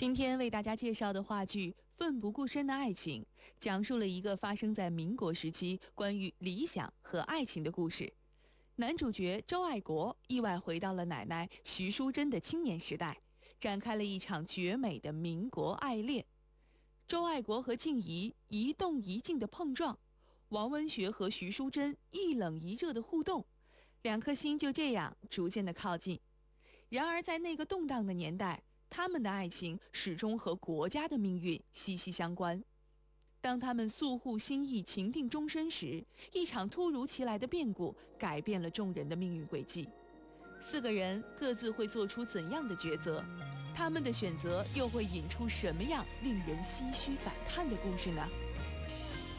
今天为大家介绍的话剧《奋不顾身的爱情》，讲述了一个发生在民国时期关于理想和爱情的故事。男主角周爱国意外回到了奶奶徐淑珍的青年时代，展开了一场绝美的民国爱恋。周爱国和静怡一动一静的碰撞，王文学和徐淑珍一冷一热的互动，两颗心就这样逐渐的靠近。然而在那个动荡的年代，他们的爱情始终和国家的命运息息相关。当他们素互心意、情定终身时，一场突如其来的变故改变了众人的命运轨迹。四个人各自会做出怎样的抉择？他们的选择又会引出什么样令人唏嘘感叹的故事呢？